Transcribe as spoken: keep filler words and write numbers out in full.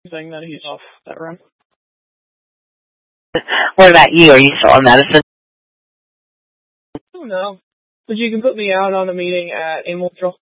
saying that he's off that run. What about you? Are you still on medicine? I don't know. But you can put me out on a meeting at Amel Trail.